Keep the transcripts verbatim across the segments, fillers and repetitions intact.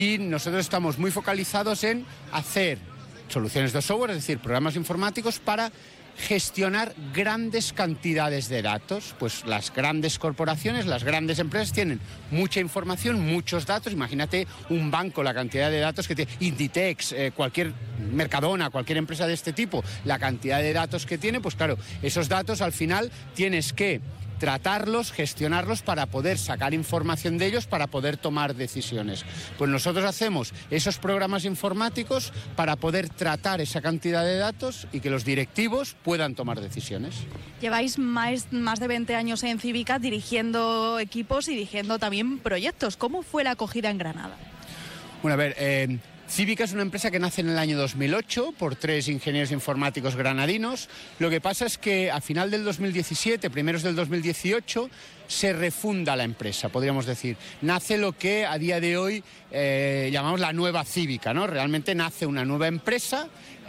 Y nosotros estamos muy focalizados en hacer soluciones de software, es decir, programas informáticos para gestionar grandes cantidades de datos. Pues las grandes corporaciones, las grandes empresas tienen mucha información, muchos datos. Imagínate un banco, la cantidad de datos que tiene, Inditex, eh, cualquier Mercadona, cualquier empresa de este tipo, la cantidad de datos que tiene, pues claro, esos datos al final tienes que tratarlos, gestionarlos para poder sacar información de ellos, para poder tomar decisiones. Pues nosotros hacemos esos programas informáticos para poder tratar esa cantidad de datos y que los directivos puedan tomar decisiones. Lleváis más, más de veinte años en Cívica dirigiendo equipos y dirigiendo también proyectos. ¿Cómo fue la acogida en Granada? Bueno, a ver... Eh, Cívica es una empresa que nace en el año dos mil ocho por tres ingenieros informáticos granadinos. Lo que pasa es que a final del dos mil diecisiete, primeros del dos mil dieciocho, se refunda la empresa, podríamos decir. Nace lo que a día de hoy eh, llamamos la nueva Cívica, ¿no? Realmente nace una nueva empresa.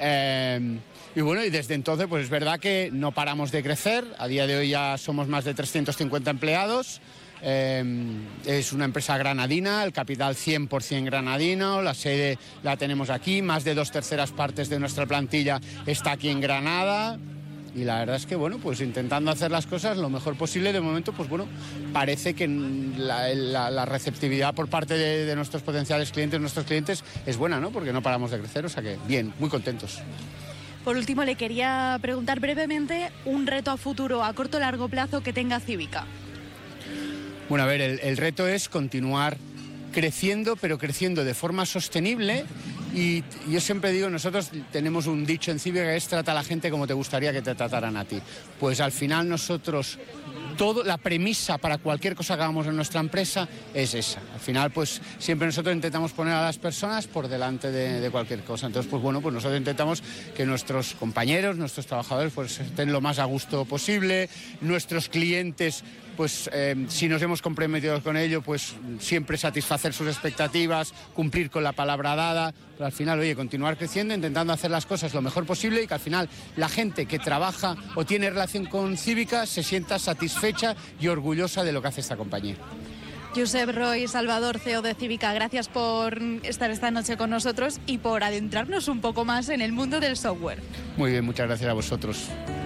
Eh, Y bueno, y desde entonces pues es verdad que no paramos de crecer. A día de hoy ya somos más de trescientos cincuenta empleados. Eh, es una empresa granadina, el capital cien por ciento granadino, la sede la tenemos aquí, más de dos terceras partes de nuestra plantilla está aquí en Granada. Y la verdad es que, bueno, pues intentando hacer las cosas lo mejor posible. De momento, pues bueno, parece que la, la, la receptividad por parte de, de nuestros potenciales clientes, nuestros clientes, es buena, ¿no? Porque no paramos de crecer, o sea que bien, muy contentos. Por último, le quería preguntar brevemente un reto a futuro, a corto o largo plazo, que tenga Cívica. Bueno, a ver, el, el reto es continuar creciendo, pero creciendo de forma sostenible. Y yo siempre digo, nosotros tenemos un dicho en Cívica que es: trata a la gente como te gustaría que te trataran a ti. Pues al final nosotros, todo, la premisa para cualquier cosa que hagamos en nuestra empresa es esa. Al final, pues siempre nosotros intentamos poner a las personas por delante de, de cualquier cosa. Entonces, pues bueno, pues nosotros intentamos que nuestros compañeros, nuestros trabajadores, pues estén lo más a gusto posible, nuestros clientes, pues eh, si nos hemos comprometido con ello, pues siempre satisfacer sus expectativas, cumplir con la palabra dada, pero al final, oye, continuar creciendo, intentando hacer las cosas lo mejor posible y que al final la gente que trabaja o tiene relación con Cívica se sienta satisfecha y orgullosa de lo que hace esta compañía. Josep Roy Salvador, C E O de Cívica, gracias por estar esta noche con nosotros y por adentrarnos un poco más en el mundo del software. Muy bien, muchas gracias a vosotros.